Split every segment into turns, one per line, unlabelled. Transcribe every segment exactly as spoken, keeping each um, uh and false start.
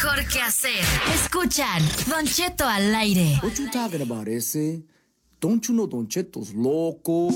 mejor que hacer. Escuchan Don Cheto al aire.
What you talking about, ese? Don't you know Don Cheto's loco?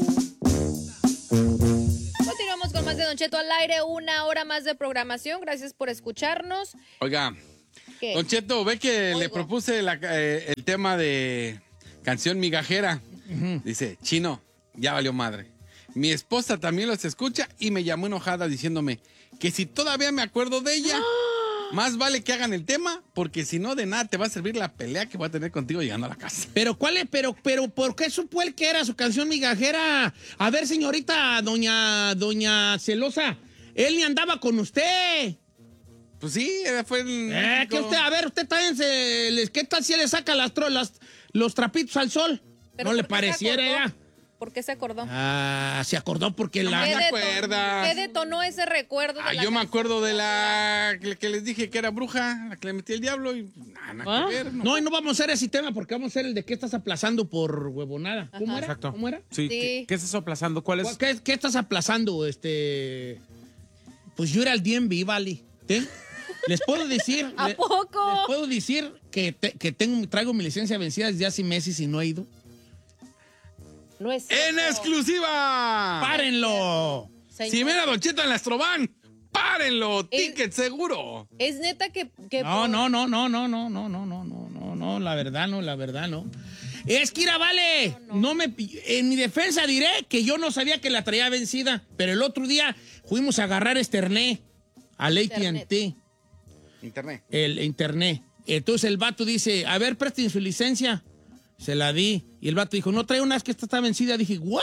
Continuamos con más de Don Cheto al aire, una hora más de programación. Gracias por escucharnos.
Oiga,
¿Qué?
Don Cheto, ve que
Oigo.
le propuse la, eh, el tema de canción migajera. Uh-huh. Dice, Chino, ya valió madre. Mi esposa también los escucha y me llamó enojada diciéndome que si todavía me acuerdo de ella, más vale que hagan el tema, porque si no, de nada te va a servir la pelea que voy a tener contigo llegando a la casa.
Pero, ¿cuál es? Pero, pero, ¿por qué supo él que era su canción migajera? A ver, señorita, doña, doña Celosa, él ni andaba con usted.
Pues sí, fue el...
Eh, que usted, a ver, usted también se... les- ¿Qué tal si le saca las, tro- las los trapitos al sol?
¿Pero
No le
por qué se
pareciera
acordó?
ya.
¿Por qué se acordó?
Ah, se acordó porque la...
¿Qué,
me
detonó,
acuerdas.
¿Qué detonó ese recuerdo? De
Ah,
la
yo me
canción?
acuerdo de la que, que les dije que era bruja, la que le metí el diablo y nada, nada
¿Ah?
que ver.
No, y no vamos a hacer ese tema porque vamos a hacer el de qué estás aplazando por huevonada. ¿Cómo era?
Exacto.
¿Cómo era?
Sí.
Sí.
¿Qué, qué es eso aplazando? ¿Cuál es?
¿Qué, qué estás aplazando? Este... Pues yo era el D M V, vale. ¿Sí? Les puedo decir...
¿A
le-
poco?
Les puedo decir que, te- que tengo, traigo mi licencia vencida desde hace meses y no he ido.
No es
¡En
cierto.
exclusiva!
¡Párenlo!
Señor,
Si ven a Don Cheto en la Astroban, ¡párenlo!
Es-
¡Ticket seguro!
Es neta que... que
No,
por-
no, no, no, no, no, no, no, no, no, no, no, la verdad no, la verdad no. Es que, Ira, vale, no me, pi- en mi defensa diré que yo no sabía que la traía vencida, pero el otro día fuimos a agarrar Esterné al A T and T,
Internet.
el internet. Entonces el vato dice, a ver, presten su licencia. Se la di. Y el vato dijo, no trae una, es que esta está vencida. Dije, ¿what?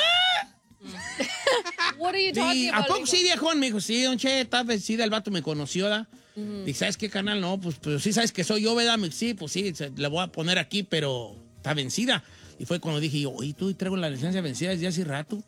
What are you talking
Sí, ¿a
about?
poco
Le
sí,
digo,
viejón? Me dijo, sí, don Che, está vencida. El vato me conoció, ¿da? Dije, ¿sabes qué, canal? No, pues, pues sí, ¿sabes que soy yo, verdad? Me- Sí, pues sí, se- la voy a poner aquí, pero está vencida. Y fue cuando dije yo, oye, tú traigo la licencia vencida desde hace rato.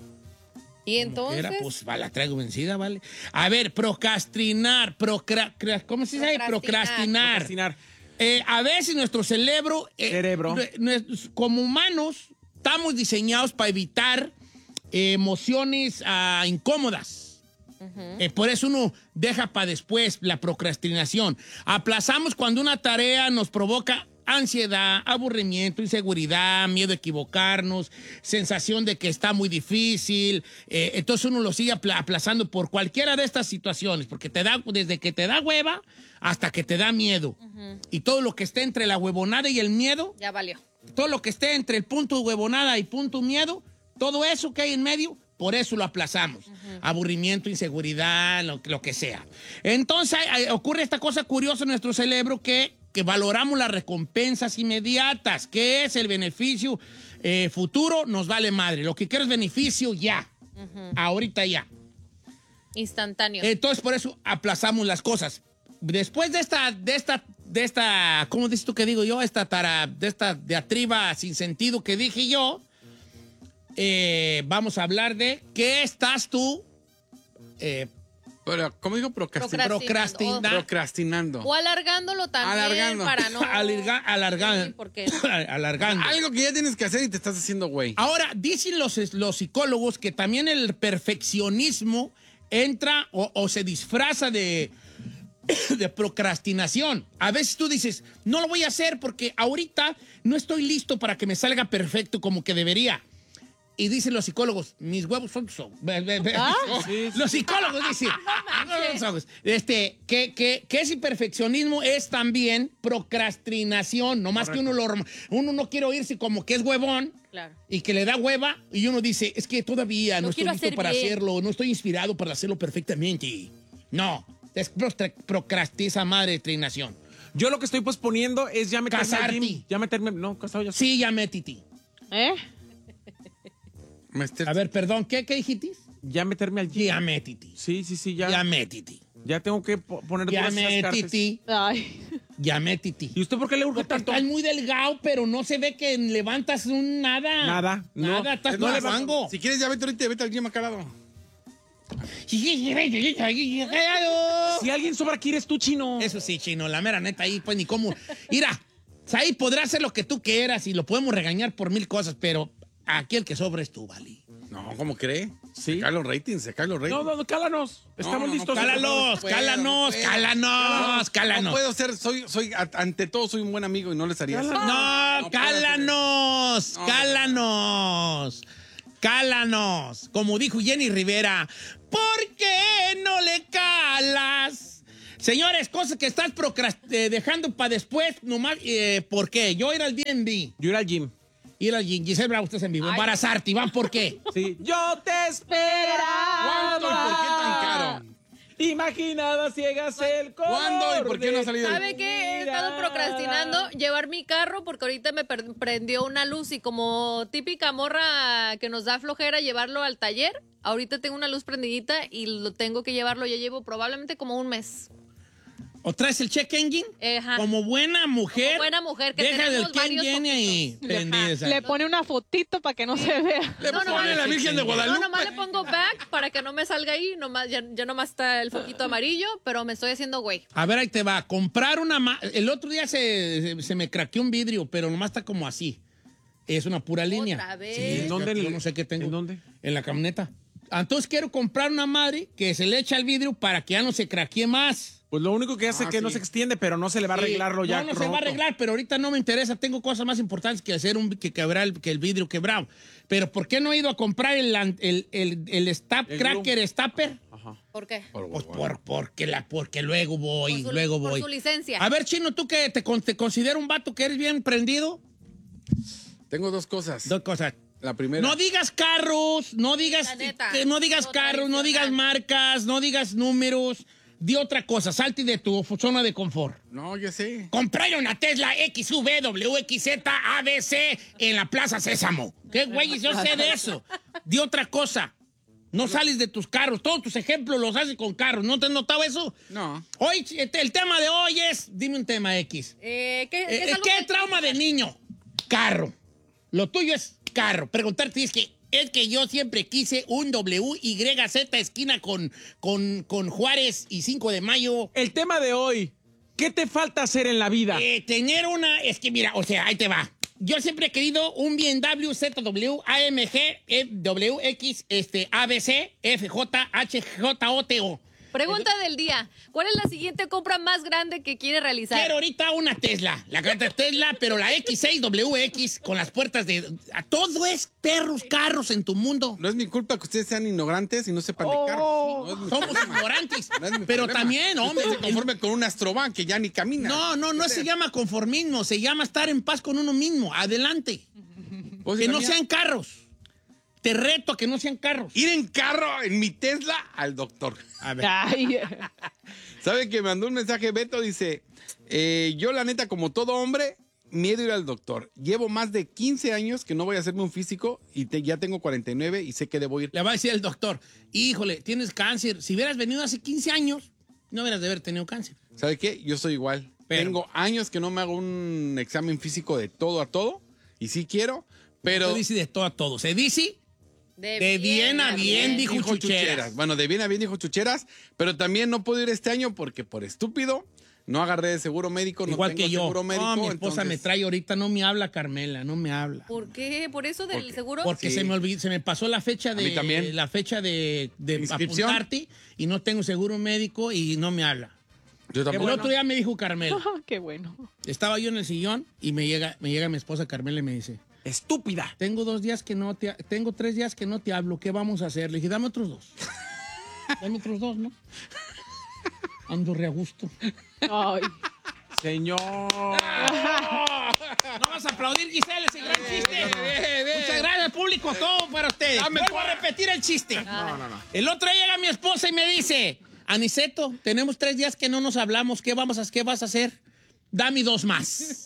Y
Como
entonces...
quiera, pues va, la traigo vencida, ¿vale? A ver, procrastinar, procra, cra- ¿cómo se dice?
Procrastinar.
Procrastinar.
Procrastinar.
Eh, a veces nuestro cerebro, eh,
Cerebro.
nue- nue- como humanos, estamos diseñados para evitar eh, emociones ah, incómodas. Eh, por eso uno deja para después la procrastinación. Aplazamos cuando una tarea nos provoca ansiedad, aburrimiento, inseguridad, miedo a equivocarnos, sensación de que está muy difícil. Eh, entonces uno lo sigue apla- aplazando por cualquiera de estas situaciones, porque te da, desde que te da hueva hasta que te da miedo. Y todo lo que esté entre la huevonada y el miedo,
Ya valió.
todo lo que esté entre el punto huevonada y punto miedo, todo eso que hay en medio, por eso lo aplazamos. Aburrimiento, inseguridad, lo, lo que sea. Entonces hay- hay- ocurre esta cosa curiosa en nuestro cerebro que, que valoramos las recompensas inmediatas. ¿Qué es el beneficio eh, futuro? Nos vale madre. Lo que quiero es beneficio ya. Ahorita ya.
Instantáneo.
Entonces, por eso aplazamos las cosas. Después de esta, de esta, de esta, ¿cómo dices tú que digo yo? Esta tara, de esta diatriba sin sentido que dije yo, eh, vamos a hablar de qué estás tú eh,
Pero, ¿cómo digo? Procrastinando.
Procrastinando.
procrastinando.
Procrastinando.
O alargándolo también
Alargando.
para no...
Alarga- alargando.
Sí, porque...
alargando.
Algo que ya tienes que hacer y te estás haciendo güey.
Ahora, dicen los, los psicólogos que también el perfeccionismo entra o, o se disfraza de, de procrastinación. A veces tú dices, no lo voy a hacer porque ahorita no estoy listo para que me salga perfecto como que debería. Y dicen los psicólogos, mis huevos son... son- ve- ve- ve- Los psicólogos dicen, este, que, que, que ese perfeccionismo es también procrastinación. No más que uno, lo, uno no quiere oírse como que es huevón.
Claro.
Y que le da hueva y uno dice, es que todavía no
Lo
estoy
quiero
listo
hacer
para
bien.
hacerlo, no estoy inspirado para hacerlo perfectamente. No, es prostra- procrastiza madre de trinación.
Yo lo que estoy posponiendo es ya meterme al
Casarte.
gym. Ya meterme... No, casado ya.
Sí, ya metiti.
¿Eh?
Master-
A ver, perdón, ¿qué, qué dijiste?
Ya meterme al gym.
Ya metiti.
Sí, sí, sí, ya.
Ya
Ya,
metiti.
tengo que po- poner
Ya
todas esas cartas.
metiti.
Ay.
Ya metiti.
¿Y usted por qué le urge tanto?
Estás muy delgado, pero no se ve que levantas un nada.
Nada, no.
Nada, estás
Es
no
más,
levango.
Si quieres, ya vete ahorita, vete al gym acá al lado.
Si alguien sobra aquí eres tú, chino.
Eso sí, chino, la mera neta ahí, pues ni cómo. Mira, ahí podrás hacer lo que tú quieras y lo podemos regañar por mil cosas, pero aquí el que sobra es tú, vale.
No, ¿cómo cree?
Sí.
Se caen los ratings, se caen los ratings.
No, no, no, cálanos. Estamos
no, no,
listos.
Cálalos,
No puedo,
cálanos,
no puedo.
cálanos,
No
cálanos.
puedo ser, soy, soy, a- ante todo soy un buen amigo y no les haría eso.
No,
No puedo
cálanos,
No,
cálanos, cálanos. Como dijo Jenny Rivera, ¿por qué no le calas? Señores, cosas que estás procrast- eh, dejando para después, nomás, eh, ¿por qué? Yo ir al D and D,
Yo era al gym.
ir al gym, Giselle Bravo, ustedes en vivo, embarazarte, ¿van por qué?
Sí. Yo te esperaba.
¿Cuánto y por qué tan caro?
Imaginada ciegas el color.
¿Cuándo y por qué no ha
de-
salido?
¿Sabe qué? He estado procrastinando llevar mi carro porque ahorita me per- prendió una luz y como típica morra que nos da flojera llevarlo al taller, ahorita tengo una luz prendidita y lo tengo que llevarlo, ya llevo probablemente como un mes.
¿O traes el check engine?
Ajá.
Como buena mujer.
Como buena mujer, que
deja
tenemos
el check
varios
engine ahí.
poquitos.
prendida esa.
Le pone una fotito para que no se vea.
Le
No, no,
pone
no,
la
no,
Virgen de
no,
No,
Guadalupe.
nomás le pongo back para que no me salga ahí, nomás, ya, ya nomás está el foquito amarillo, pero me estoy haciendo güey.
A ver, ahí te va. Comprar una... ma- El otro día se, se, se me craqueó un vidrio, pero nomás está como así. Es una pura línea.
Otra vez.
Sí,
¿En dónde
yo
le-
no sé qué tengo.
¿En dónde?
En la camioneta. Entonces quiero comprar una madre que se le echa al vidrio para que ya no se craquee más.
Pues lo único que hace
Ah,
es que no
sí.
se extiende, pero no se le va a arreglarlo
Sí.
ya.
No, no se va a
roto.
arreglar, pero ahorita no me interesa. Tengo cosas más importantes que hacer un, que quebrar el, que el vidrio quebrado. Pero ¿por qué no he ido a comprar el, el, el, el stap,
El
cracker stapper?
¿Por qué?
Por-
Pues
por-
por, porque, la, porque luego voy,
Por su-
luego
por
voy.
su licencia.
A ver, Chino, ¿tú que te, con- te considero un vato que eres bien prendido?
Tengo dos cosas.
Dos cosas.
La primera.
No digas carros, no digas,
La neta,
que no digas
lo
carros, no digas
tradicional.
marcas, no digas números. Di otra cosa, salte de tu zona de confort.
No, ya sé.
Comprar una Tesla X U V W X Z A B C en la Plaza Sésamo. ¿Qué güey? Yo sé de eso. Di otra cosa. No sales de tus carros. Todos tus ejemplos los haces con carros. ¿No te has notado eso?
No.
Hoy, este, el tema de hoy es, dime un tema X.
Eh, ¿qué,
Eh,
es algo
¿Qué
que-
trauma de niño? Carro. Lo tuyo es carro. Preguntarte es que es que yo siempre quise un W Y Z esquina con, con, con Juárez y cinco de mayo.
El tema de hoy, ¿qué te falta hacer en la vida?
Eh, tener una, es que mira, o sea, ahí te va. Yo siempre he querido un B M W Z W A M G E W X este, A B C F J H J O T O.
Pregunta del día. ¿Cuál es la siguiente compra más grande que quiere realizar?
Quiero ahorita una Tesla, la carta Tesla, pero la X seis W X con las puertas de... a todo es perros, carros en tu mundo.
No es mi culpa que ustedes sean ignorantes y no sepan de carros. No es mi
Somos
problema.
ignorantes.
No es mi
Pero
problema.
también, hombre.
Usted se conforme con un Astrovan que ya ni camina.
No, no, no se llama conformismo, se llama estar en paz con uno mismo. Adelante.
Pues,
Que
hija
no
mía,
sean carros. Te reto a que no sean carros.
Ir en carro, en mi Tesla, al doctor.
A ver.
Ay,
¿Sabe que me mandó un mensaje Beto? Dice, eh, yo la neta, como todo hombre, miedo a ir al doctor. Llevo más de quince años que no voy a hacerme un físico y te- ya tengo cuarenta y nueve y sé que debo ir.
Le va a decir el doctor, híjole, tienes cáncer. Si hubieras venido hace quince años, no hubieras de haber tenido cáncer.
¿Sabe qué? Yo soy igual.
Pero-
Tengo años que no me hago un examen físico de todo a todo y sí quiero, pero...
Se dice de todo a todo. Se dice de bien a bien, dijo Chucheras.
Bueno, de bien a bien dijo Chucheras, pero también no puedo ir este año porque por estúpido no agarré de seguro médico, no
Igual
tengo
que yo.
seguro médico.
No, mi esposa me
entonces-
trae ahorita, no me habla Carmela, no me habla.
¿Por qué? ¿Por eso del
Porque-
seguro?
Porque
Sí.
se me olvidó, se me pasó la fecha de
mí también.
la fecha de, de
¿Inscripción?
apuntarte y no tengo seguro médico y no me habla.
Yo
El
tampoco.
otro día me dijo Carmela.
qué bueno.
Estaba yo en el sillón y me llega, me llega mi esposa Carmela y me dice,
Estúpida.
tengo dos días que no te, tengo tres días que no te hablo, ¿qué vamos a hacer? Le dije, dame otros dos. Dame otros dos, ¿no? Ando re a gusto.
Ay.
Señor.
No vas a aplaudir, Giselle, ese gran chiste. Muchas gracias, público, todo para ustedes.
Dame
Vuelvo
cuatro.
a repetir el chiste. El otro día llega mi esposa y me dice, Aniceto, tenemos tres días que no nos hablamos, ¿qué, vamos a, qué vas a hacer? Dame dos más.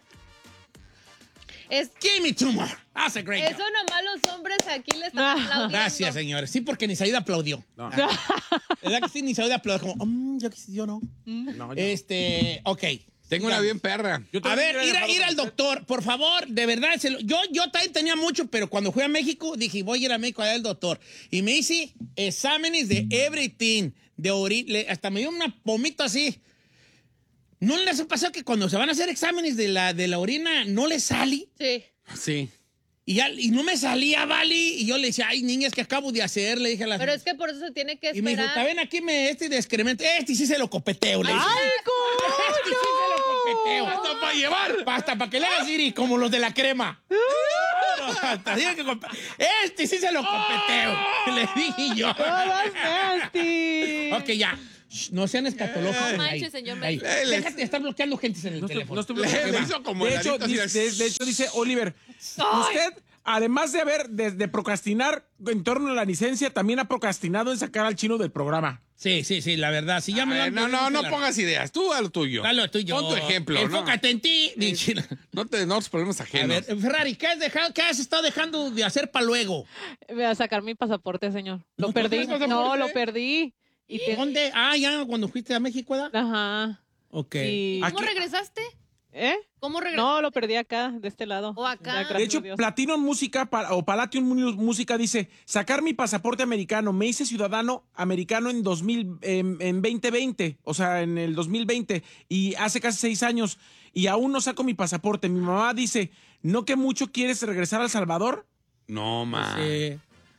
Es,
Give me two more. That's a great
eso
job.
nomás los hombres aquí le están aplaudiendo.
Gracias, señores. Sí, porque Nisaida aplaudió.
No,
¿Verdad que sí? Nisaida aplaudió como, "Mm, yo, yo no.
no, yo-
Este, ok.
Tengo una
Ya.
bien perra.
Yo
A
también
ver,
hubiera
ir, a-
dejado
ir al
de-
doctor, por favor, de verdad. se lo- yo, yo también tenía mucho, pero cuando fui a México dije, voy a ir a México a ver al doctor. Y me hice exámenes de everything, de orina, hasta me dio una pomita así. ¿No les ha pasado que cuando se van a hacer exámenes de la, de la orina no les sale?
Sí.
Sí.
Y, ya, y no me salía, Vali. Y yo le decía, ay, niña, es que acabo de hacer. Le dije a la
Pero es que por eso se tiene que esperar.
Y me dijo, ¿está bien aquí me, este de excremento? Este sí se lo copeteo. Le dije,
¡Ay,
este sí se lo copeteo.
¡Hasta para llevar!
Hasta para que le hagas Siri, como los de la crema. No, hasta tiene que compe- Este sí se lo copeteo. Le dije yo.
Todas nasty.
Ok, ya. Shh, no sean escatológicos.
No manches,
Ahí,
señor
ahí.
México.
Déjate de estar bloqueando gente en el
No estoy-
teléfono.
no estoy
Le-
bloqueando.
le hizo como
de, hecho,
heladito, así
dice,
de-
de, de hecho, dice Oliver, usted, además de haber, de, de procrastinar en torno a la licencia, también ha procrastinado en sacar al chino del programa.
Sí, sí, sí, la verdad. Si ya me
A
lo
ver,
han
no, no, no
la-
pongas ideas. Tú a lo tuyo.
Dale, tú y yo.
Pon tu ejemplo. ¿no?
Enfócate en ti. Dice-
No te no los problemas
A
ajenos.
ver, Ferrari, ¿qué has, dejado, ¿qué has estado dejando de hacer para luego?
Voy a sacar mi pasaporte, señor. Lo
¿No
perdí.
tienes pasaporte?
No, lo perdí. Y te-
¿Dónde? Ah, ya, cuando fuiste a México, ¿verdad?
Ajá.
Ok.
Y-
¿Cómo
Aquí-
regresaste?
¿Eh?
¿Cómo regresaste?
No, lo perdí acá, de este lado.
O acá.
Ya,
De
gracias
De hecho,
a Dios.
Platinum Música pa- o Palladium Mu- Música dice, sacar mi pasaporte americano, me hice ciudadano americano en dos mil, en, en veinte veinte, o sea, en el dos mil veinte, y hace casi seis años, y aún no saco mi pasaporte. Mi mamá dice, ¿no que mucho quieres regresar a El Salvador?
No, man.
Sí.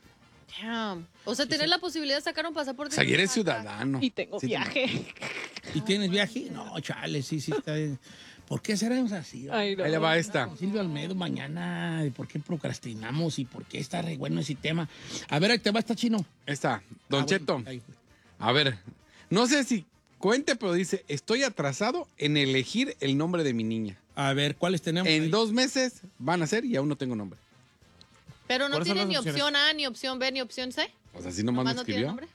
Damn. O sea, tener la posibilidad de sacar un pasaporte.
O sea, y eres
acá.
ciudadano.
Y tengo
Sí,
viaje.
¿Y tienes viaje? No, chale, sí, sí. Está bien. ¿Por qué seremos así?
Ay, no.
Ahí le va esta.
Silvio Almedo mañana, ¿y por qué procrastinamos y por qué está re bueno ese tema? A ver, ahí te va esta chino.
Esta, Don
Ah,
Cheto.
bueno, ahí.
A ver, no sé si cuente, pero dice, estoy atrasado en elegir el nombre de mi niña.
A ver, ¿cuáles tenemos?
En
ahí?
dos meses van a ser y aún no tengo nombre.
Pero no
¿Cuáles son
tiene
las
ni
opciones?
opción A, ni opción B, ni opción C.
O sea, así nomás,
Nomás
me
no tiene
escribió.
nombre.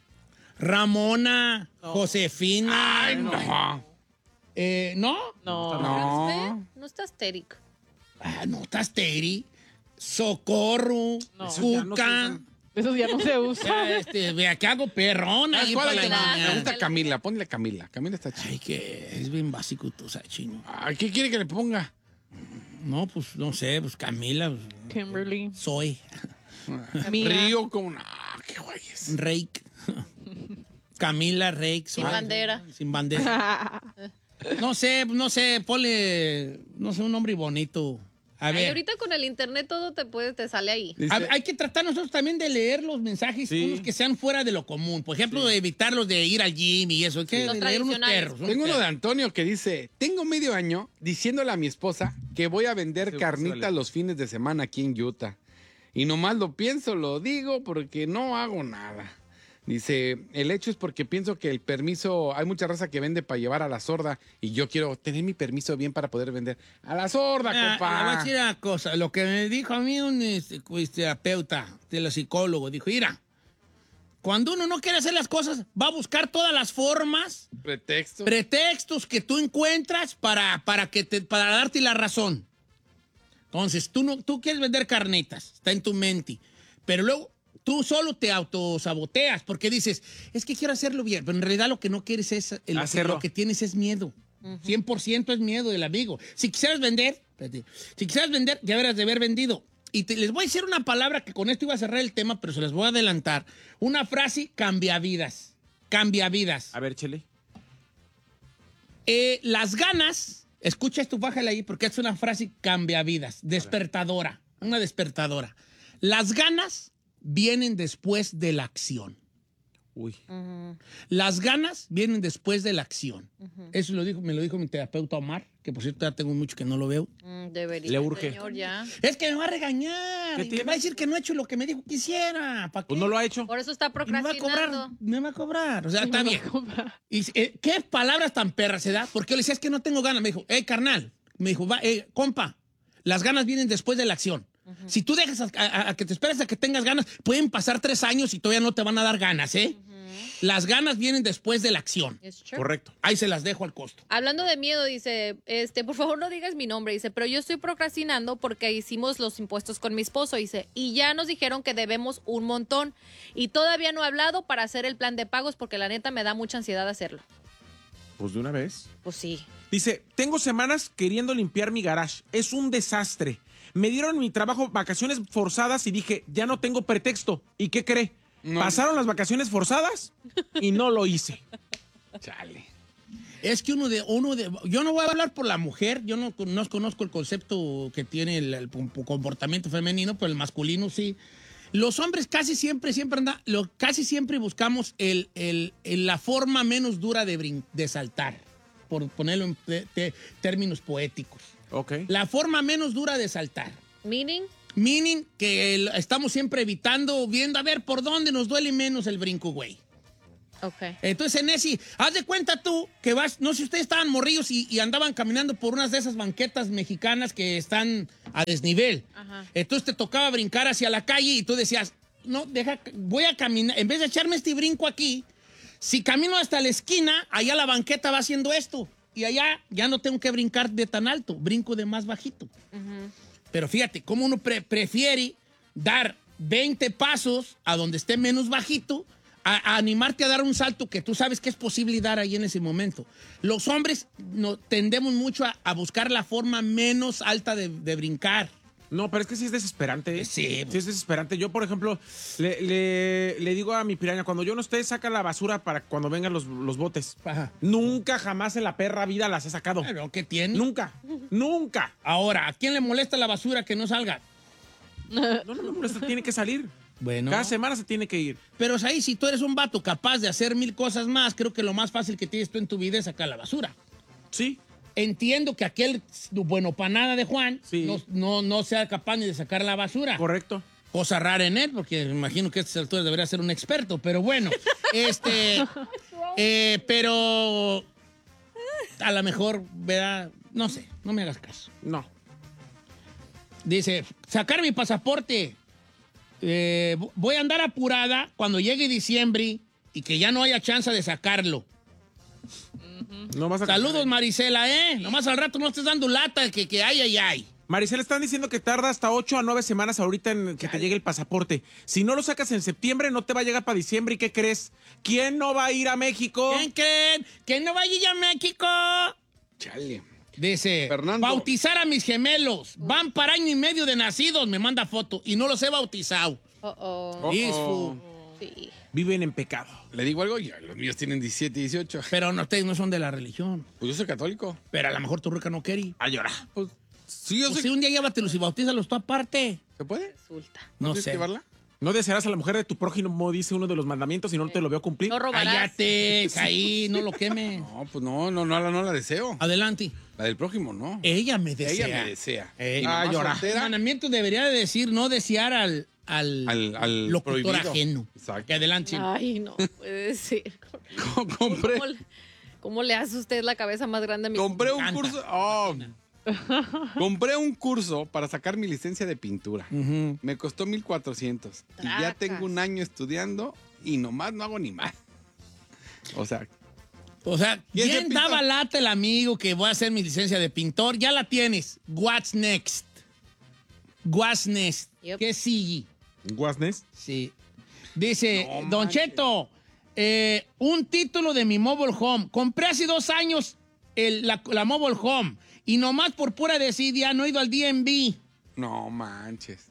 Ramona, Josefina.
Ay, no.
Eh, ¿No?
No.
No.
¿No está estérico?
Ah, no, estás Teri. Socorro.
No.
Eso ya no se
Cuca.
usa.
Esos ya no se usan.
Ya, este, vea que hago perrón
Ah,
ahí
¿cuál
para
es
la
la-
niña.
Me gusta Camila, ponle Camila. Camila está chida.
Ay, que es bien básico tú, sabes, chino.
Ay, ¿qué quiere que le ponga?
No, pues, no sé, pues Camila, pues,
Kimberly.
soy.
Mía.
Río como una... qué guay es.
Rake. Camila, Rake.
Sin
soy.
bandera.
Sin bandera. No sé, no sé, ponle, no sé, un nombre bonito. A
Ay,
ver.
ahorita con el internet todo te puede, te sale ahí.
Dice,
A- hay que tratar nosotros también de leer los mensajes,
Sí.
unos que sean fuera de lo común. Por ejemplo, de evitar los de ir al gym y eso. Hay que
Los
leer unos
tradicionales.
perros. unos
tengo uno de
perros.
Antonio que dice, tengo medio año diciéndole a mi esposa que voy a vender
Sí,
carnitas
vale.
los fines de semana aquí en Utah. Y nomás lo pienso, lo digo porque no hago nada. Dice, el hecho es porque pienso que el permiso, hay mucha raza que vende para llevar a la sorda y yo quiero tener mi permiso bien para poder vender a la sorda,
Ah,
compa.
le voy a decir una cosa. Lo que me dijo a mí un este, pues, terapeuta, de psicólogo, dijo, mira, cuando uno no quiere hacer las cosas, va a buscar todas las formas,
Pretexto.
pretextos que tú encuentras para, para, que te, para darte la razón. Entonces, tú, no, tú quieres vender carnitas, está en tu mente, pero luego tú solo te autosaboteas porque dices, es que quiero hacerlo bien, pero en realidad lo que no quieres es, el- lo, que,
Hacerlo.
lo que tienes es miedo. cien por ciento es miedo del amigo. Si quisieras vender, espérate, si quisieras vender, ya deberías de haber vendido. Y te- les voy a decir una palabra que con esto iba a cerrar el tema, pero se las voy a adelantar. Una frase cambia vidas. Cambia vidas.
A ver, Chele.
Eh, las ganas, escucha esto, bájale ahí, porque es una frase cambia vidas, despertadora, una despertadora. Las ganas vienen después de la acción.
Uy.
Las ganas vienen después de la acción. Eso lo dijo, me lo dijo mi terapeuta Omar, que por cierto ya tengo mucho que no lo veo.
Mm, debería,
Le urge.
señor, ya.
Es que me va a regañar,
¿Qué
y me
tiene?
va a decir que no he hecho lo que me dijo que hiciera. ¿Para qué?
Pues no lo ha hecho.
Por eso está
Y me va a
procrastinando.
cobrar, me va a cobrar. O sea, está
Me
bien.
va a comprar.
Y, eh, ¿qué palabras tan perras se da? Porque yo le decía, es que no tengo ganas. Me dijo, eh, carnal. Me dijo, va, eh, compa, las ganas vienen después de la acción. Si tú dejas a, a- a que te esperes a que tengas ganas, pueden pasar tres años y todavía no te van a dar ganas, ¿eh? Las ganas vienen después de la acción.
It's true.
Correcto.
Ahí se las dejo al costo.
Hablando de miedo, dice, este, por favor no digas mi nombre, dice, pero yo estoy procrastinando porque hicimos los impuestos con mi esposo, dice, y ya nos dijeron que debemos un montón y todavía no he hablado para hacer el plan de pagos porque la neta me da mucha ansiedad hacerlo.
Pues de una vez.
Pues sí.
Dice, tengo semanas queriendo limpiar mi garage. Es un desastre. Me dieron en mi trabajo vacaciones forzadas y dije, ya no tengo pretexto. ¿Y qué cree?
No.
Pasaron las vacaciones forzadas y no lo hice.
Chale.
Es que uno de, uno de, yo no voy a hablar por la mujer, yo no, no conozco el concepto que tiene el, el comportamiento femenino, pero el masculino sí. Los hombres casi siempre, siempre anda, lo, casi siempre buscamos el, el, el- la forma menos dura de, brin- de saltar, por ponerlo en te- te- términos poéticos.
Ok.
La forma menos dura de saltar.
Meaning,
Meaning que el- estamos siempre evitando, viendo a ver por dónde nos duele menos el brinco, güey.
ok.
Entonces, en ese, haz de cuenta tú que vas, no sé si ustedes estaban morrillos y, y andaban caminando por unas de esas banquetas mexicanas que están a desnivel.
Ajá.
Entonces te tocaba brincar hacia la calle y tú decías, no, deja, voy a caminar, en vez de echarme este brinco aquí, si camino hasta la esquina, allá la banqueta va haciendo esto. Y allá ya no tengo que brincar de tan alto, brinco de más bajito. Pero fíjate, cómo uno pre- prefiere dar veinte pasos a donde esté menos bajito a, a animarte a dar un salto que tú sabes que es posible dar ahí en ese momento. Los hombres no, tendemos mucho a, a buscar la forma menos alta de, de brincar.
No, pero es que sí es desesperante. ¿eh?
Sí.
Sí es desesperante. Yo, por ejemplo, le, le- le digo a mi piraña, cuando yo no esté, saca la basura para cuando vengan los, los botes.
Ajá.
Nunca, jamás en la perra vida las he sacado.
Pero, ¿qué tiene?
Nunca, nunca.
Ahora, ¿a quién le molesta la basura que no salga?
No, no me molesta, tiene que salir.
Bueno.
Cada semana se tiene que ir.
Pero es ahí, si tú eres un vato capaz de hacer mil cosas más, creo que lo más fácil que tienes tú en tu vida es sacar la basura.
Sí.
Entiendo que aquel bueno para nada de Juan
Sí.
no, no, no sea capaz ni de sacar la basura.
Correcto.
Cosa rara en él, porque me imagino que a estas alturas debería ser un experto, pero bueno, este, eh, pero a lo mejor, ¿verdad? No sé, no me hagas caso.
No.
Dice, sacar mi pasaporte. Eh, voy a andar apurada cuando llegue diciembre y que ya no haya chance de sacarlo.
No vas a
Saludos, Marisela, ¿eh? Nomás al rato no estés dando lata que, que ay, ay, ay.
Maricela, están diciendo que tarda hasta ocho a nueve semanas ahorita en que te llegue el pasaporte. Si no lo sacas en septiembre, no te va a llegar para diciembre. ¿Y qué crees? ¿Quién no va a ir a México?
¿Quién creen? ¿Que no vaya a México?
Chale.
Dice,
Fernando.
bautizar a mis gemelos. Van para año y medio de nacidos, me manda foto. Y no los he bautizado.
Oh, oh.
Oh,
Is
oh.
fu-
Sí.
Viven en pecado.
Le digo algo, ya, los míos tienen diecisiete, dieciocho.
Pero no, ustedes no son de la religión.
Pues yo soy católico.
Pero a lo mejor tu ruca no quiere.
A llorar.
Pues sí, yo
Pues
soy...
si un día llévatelos y bautízalos tú aparte.
¿Se puede?
Resulta.
No
tienes
sé.
que llevarla?
No desearás a la mujer de tu prójimo, dice uno de los mandamientos, y no te lo veo cumplir.
No robarás.
Cállate, caí, no lo queme.
No, pues no, no, no, la- no la deseo.
Adelante.
La del prójimo, no.
Ella me desea.
Ella me desea.
Eh,
Y
ah,
mamá
llora.
El
soltera,
mandamiento debería de decir no desear al, al,
Al- al
locutor
prohibido.
ajeno.
Exacto.
Que adelante.
Ay, no puede ser.
compré,
¿Cómo le, cómo le hace usted la cabeza más grande a mi
compré un
encanta.
curso. oh. Compré un curso para sacar mi licencia de pintura. Me costó mil cuatrocientos. Y ya
Tracas.
tengo un año estudiando y nomás no hago ni más. O sea,
O sea,
¿Quién se
¿quién
pinta?
daba lata el amigo que voy a hacer mi licencia de pintor? Ya la tienes. What's next? What's next?
Yep.
¿Qué sigue?
Guasnes.
Sí. Dice,
No
Don
manches.
Cheto, eh, un título de mi mobile home. Compré hace dos años el- la, la mobile home y nomás por pura desidia no he ido al D M V.
no manches.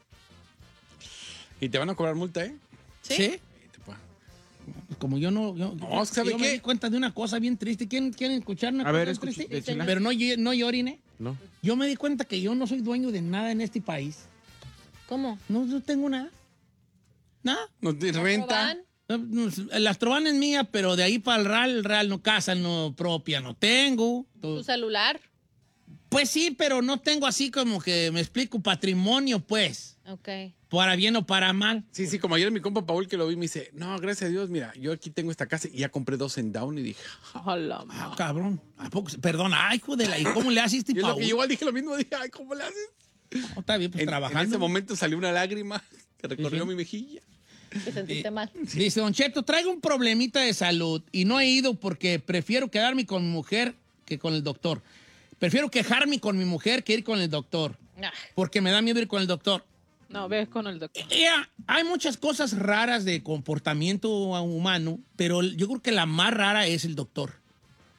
Y te van a cobrar multa, ¿eh?
¿Sí?
Sí, te puedo-
Como yo no... Yo,
No, ¿sabe
yo me
qué?
di cuenta de una cosa bien triste. ¿Quieren, quieren escuchar una
A
cosa
ver,
bien
escuche,
triste?
échala.
Pero no, ll- no lloren, ¿eh?
No.
Yo me di cuenta que yo no soy dueño de nada en este país.
¿Cómo?
No, no tengo nada. Nada.
No te
¿No
renta.
roban?
No, no, La Astroban es mía, pero de ahí para el Real, el Real no, casa no propia no tengo.
¿Tu celular?
Pues sí, pero no tengo así como que me explico patrimonio, pues.
Ok.
Para bien o para mal.
Sí, sí, como ayer mi compa Paul que lo vi me dice, no, gracias a Dios, mira, yo aquí tengo esta casa y ya compré dos en Down y dije,
Ojalá.
Ah, cabrón. ¿A poco? Perdón, ay, hijo de la... ¿Y cómo le haces este
y es lo
Paul?
que yo igual dije lo mismo, dije, ay, ¿cómo le haces?
No, está bien, pues
En,
trabajando.
en ese momento salió una lágrima que recorrió
Sí, sí.
mi mejilla.
¿Te sentiste mal?
Dice, Don Cheto, traigo un problemita de salud y no he ido porque prefiero quedarme con mi mujer que con el doctor. Prefiero quejarme con mi mujer que ir con el doctor.
Ah,
Porque me da miedo ir con el doctor.
No, ves con el doctor.
Ya, hay muchas cosas raras de comportamiento humano, pero yo creo que la más rara es el doctor.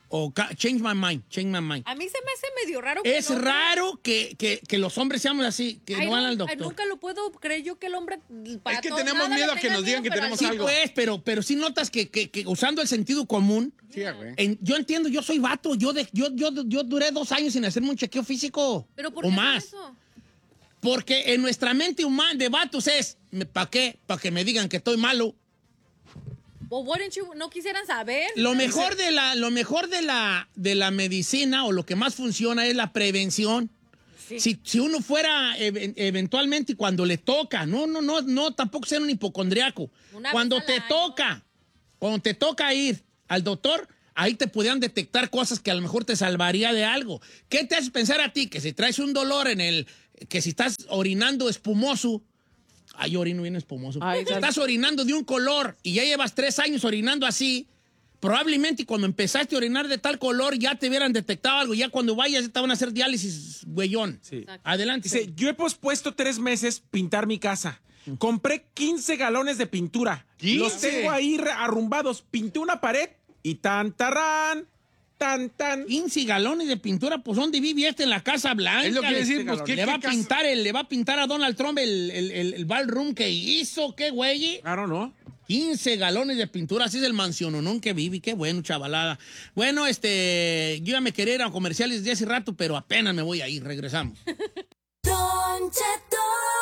O ca- change my mind, change my mind.
A mí se me hace medio raro. Que
Es
el hombre-
raro que, que, que los hombres seamos así, que
Ay,
no van
no,
al
ay,
doctor.
nunca lo puedo creer yo que el hombre. Para
Es que
todo-
tenemos
nada
miedo
le
a que
tenga
nos digan
miedo,
que
pero
tenemos
al-
Sí,
algo.
pues, pero, pero sí notas que, que, que usando el sentido común,
Sí, güey.
en- yo entiendo, yo soy vato, yo, de, yo, yo, yo duré dos años sin hacerme un chequeo físico.
¿Pero por
o
qué
más.
hacen eso?
Porque en nuestra mente humana de vatos es, ¿para qué? Para que me digan que estoy malo.
O wouldn't you- no quisieran saber.
Lo mejor de la, lo mejor de la, de la medicina o lo que más funciona es la prevención. Si, si uno fuera ev- eventualmente y cuando le toca, no, no, no, no, tampoco ser un hipocondriaco.
Una
Cuando
vez al
te
año.
toca, cuando te toca ir al doctor, ahí te podían detectar cosas que a lo mejor te salvaría de algo. ¿Qué te hace pensar a ti? Que si traes un dolor en el, que si estás orinando espumoso, ay, yo orino bien espumoso.
Ay,
si estás orinando de un color y ya llevas tres años orinando así, probablemente cuando empezaste a orinar de tal color ya te hubieran detectado algo. Ya cuando vayas te van a hacer diálisis, güeyón.
Sí.
Adelante.
Dice, yo he pospuesto tres meses pintar mi casa. Compré quince galones de pintura.
¿quince?
Los tengo ahí re- arrumbados. Pinté una pared y tan, tarán, tan, tan.
quince galones de pintura, pues ¿dónde vive este en la Casa Blanca?
Es lo que
Le-
decir, pues, ¿qué-
le va a
qué casa?
pintar el, le va a pintar a Donald Trump el, el, el, el ballroom que hizo, qué güey.
Claro, ¿no?
quince galones de pintura, así es el mansiononón que vive, qué bueno, chavalada. Bueno, este, yo ya me quería ir a comerciales desde hace rato, pero apenas me voy a ir, regresamos.
Don Cheto.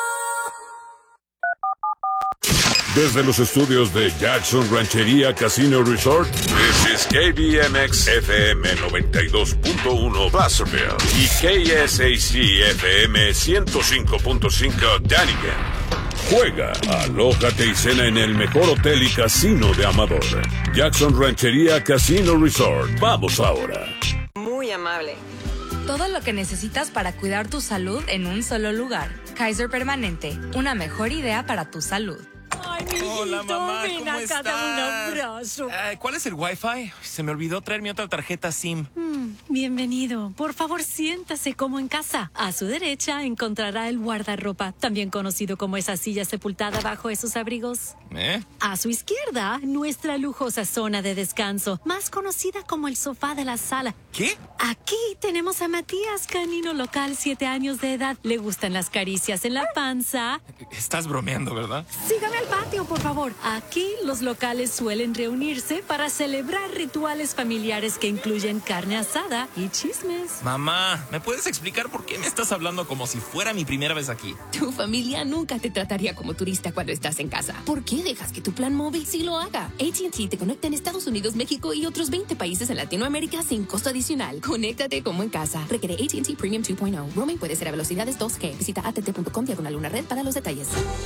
Desde los estudios de Jackson Ranchería Casino Resort, this is K B M X F M noventa y dos punto uno Placerville y K S A C F M ciento cinco punto cinco Dunnigan. Juega, alójate y cena en el mejor hotel y casino de Amador. Jackson Ranchería Casino Resort. Vamos ahora.
Muy amable.
Todo lo que necesitas para cuidar tu salud en un solo lugar. Kaiser Permanente, una mejor idea para tu salud.
Ay, mijito,
Hola, mamá,
ven
¿cómo
acá,
estás?
dame un abrazo.
Ay, ¿cuál es el Wi-Fi? Se me olvidó traer mi otra tarjeta SIM.
Mm, bienvenido. Por favor, siéntase como en casa. A su derecha encontrará el guardarropa, también conocido como esa silla sepultada bajo esos abrigos.
¿Eh?
A su izquierda, nuestra lujosa zona de descanso, más conocida como el sofá de la sala.
¿Qué?
Aquí tenemos a Matías, canino local, siete años de edad. Le gustan las caricias en la panza.
Estás bromeando, ¿verdad?
Sígame al patio, por favor. Aquí los locales suelen reunirse para celebrar rituales familiares que incluyen carne asada y chismes.
Mamá, ¿me puedes explicar por qué me estás hablando como si fuera mi primera vez aquí?
Tu familia nunca te trataría como turista cuando estás en casa. ¿Por qué dejas que tu plan móvil sí lo haga? A T and T te conecta en Estados Unidos, México y otros veinte países en Latinoamérica sin costo adicional. Conéctate como en casa. Requiere A T and T Premium dos punto cero. Roaming puede ser a velocidades dos G. Visita A T T punto com diagonal una red para los detalles.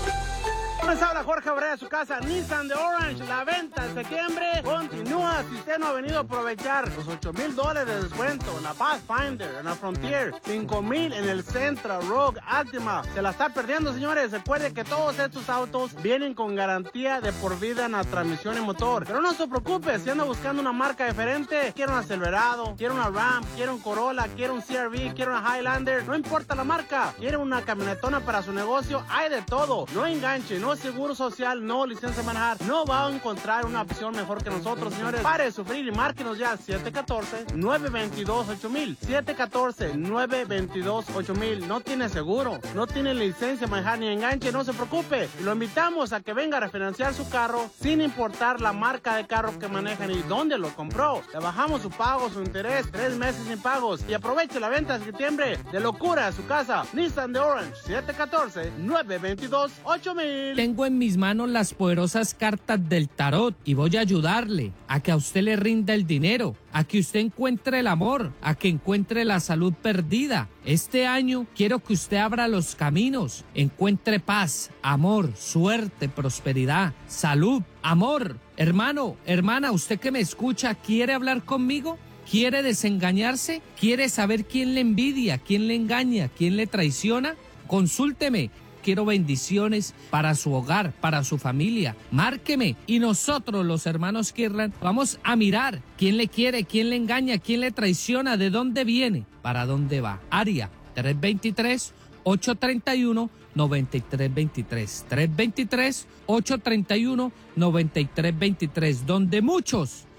Les habla Jorge Abreu de su casa Nissan de Orange. La venta en septiembre continúa. Si usted no ha venido a aprovechar los ocho mil dólares de descuento en la Pathfinder, en la Frontier, cinco mil en el Sentra, Rogue, Altima, se la está perdiendo, señores. Recuerde que todos estos autos vienen con garantía de por vida en la transmisión y motor. Pero no se preocupe, si anda buscando una marca diferente, quiere un Silverado, quiere una Ram, quiere un Corolla, quiere un C R V, quiere una Highlander, no importa la marca, quiere una camionetona para su negocio, hay de todo. No enganche, no seguro social, no licencia de manejar, no va a encontrar una opción mejor que nosotros, señores. Pare de sufrir y márquenos ya siete uno cuatro, nueve dos dos, ocho mil. siete uno cuatro, nueve dos dos, ocho mil. No tiene seguro, no tiene licencia de manejar ni enganche, no se preocupe. Lo invitamos a que venga a refinanciar su carro sin importar la marca de carro que manejan y dónde lo compró. Le bajamos su pago, su interés, tres meses sin pagos y aproveche la venta de septiembre de locura a su casa. Nissan de Orange, siete uno cuatro, nueve dos dos, ocho mil.
Tengo en mis manos las poderosas cartas del tarot y voy a ayudarle a que a usted le rinda el dinero, a que usted encuentre el amor, a que encuentre la salud perdida. Este año quiero que usted abra los caminos, encuentre paz, amor, suerte, prosperidad, salud, amor. Hermano, hermana, usted que me escucha, ¿quiere hablar conmigo? ¿Quiere desengañarse? ¿Quiere saber quién le envidia, quién le engaña, quién le traiciona? Consúlteme. Quiero bendiciones para su hogar, para su familia. Márqueme y nosotros, los hermanos Kirlan, vamos a mirar quién le quiere, quién le engaña, quién le traiciona, de dónde viene, para dónde va. Área tres dos tres, ocho tres uno, nueve tres dos tres. tres dos tres, ocho tres uno, nueve tres dos tres, donde muchos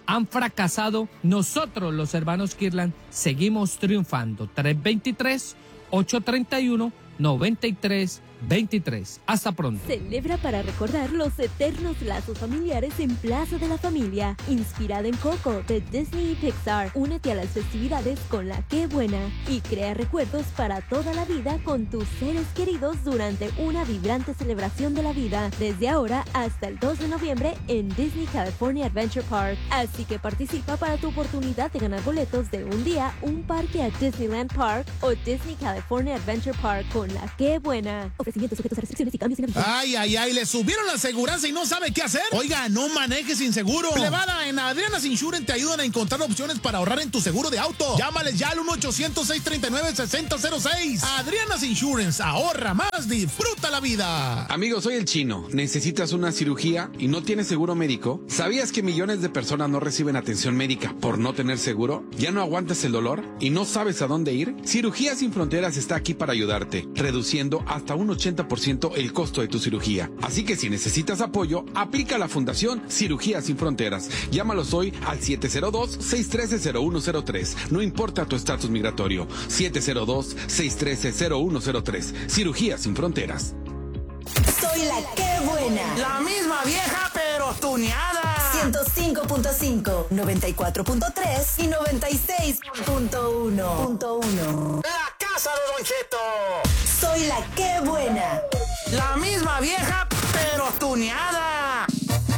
han fracasado, nosotros los hermanos Kirtland seguimos triunfando. tres dos tres, ocho tres uno, nueve tres veintitrés. Hasta pronto.
Celebra para recordar los eternos lazos familiares en Plaza de la Familia, inspirada en Coco de Disney y Pixar. Únete a las festividades con La Qué Buena y crea recuerdos para toda la vida con tus seres queridos durante una vibrante celebración de la vida, desde ahora hasta el dos de noviembre en Disney California Adventure Park. Así que participa para tu oportunidad de ganar boletos de un día, un parque a Disneyland Park o Disney California Adventure Park con La Qué Buena. Sujetos a restricciones y cambios en el...
Ay, ay, ay, le subieron la aseguranza y no sabe qué hacer. Oiga, no manejes sin seguro. Plebada, en Adriana's Insurance te ayudan a encontrar opciones para ahorrar en tu seguro de auto. Llámales ya al uno ochocientos, seis tres nueve, seis cero cero seis. Adriana's Insurance, ahorra más, disfruta la vida.
Amigo, soy el Chino. ¿Necesitas una cirugía y no tienes seguro médico? ¿Sabías que millones de personas no reciben atención médica por no tener seguro? ¿Ya no aguantas el dolor y no sabes a dónde ir? Cirugías Sin Fronteras está aquí para ayudarte, reduciendo hasta un ochenta por ciento el costo de tu cirugía. Así que si necesitas apoyo, aplica a la Fundación Cirugías Sin Fronteras. Llámalos hoy al siete cero dos, seis uno tres, cero uno cero tres. No importa tu estatus migratorio. siete cero dos, seis uno tres, cero uno cero tres. Cirugías Sin Fronteras.
Soy la Qué Buena.
La misma vieja, pero tuneada.
ciento cinco punto cinco, noventa y cuatro punto tres y noventa y seis punto uno.
La casa de Don Cheto.
Soy la Qué Buena.
La misma vieja, pero tuneada.